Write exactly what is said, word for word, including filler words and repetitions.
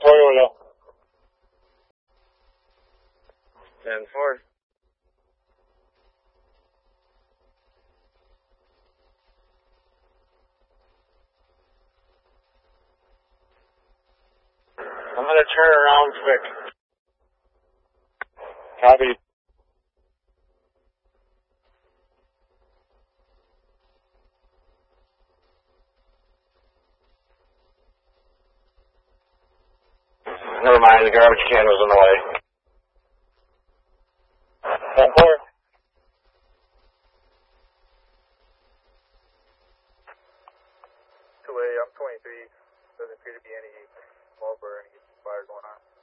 four, Julio. ten four. I'm going to turn around quick. Copy. Never mind, the garbage can was in the way. ten four. two A, I'm twenty-three. Doesn't appear to be any smoke or any fire going on.